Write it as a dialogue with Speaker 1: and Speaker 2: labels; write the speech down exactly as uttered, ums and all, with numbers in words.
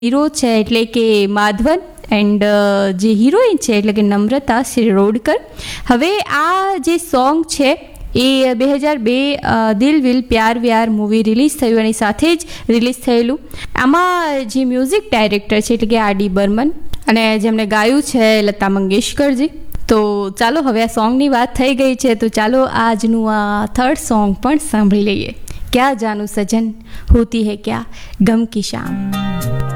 Speaker 1: Hero છે એટલે કે માધવન એન્ડ જે હિરોઈન છે એટલે કે નમ્રતા શિરોડકર. હવે આ જે સોંગ છે એ બે હજાર બે દિલ વિલ પ્યાર વ્યાર મૂવી રિલીઝ થયું એની સાથે જ રિલીઝ થયેલું. આમાં જે મ્યુઝિક ડાયરેક્ટર છે એટલે કે આર ડી બર્મન અને જેમણે ગાયું છે લતા મંગેશકરજી. તો ચાલો હવે આ સોંગની વાત થઈ ગઈ છે તો ચાલો આજનું આ થર્ડ સોંગ પણ સાંભળી લઈએ. ક્યાં જાનું સજન હોતી હૈ ક્યાં ગમ કી શામ.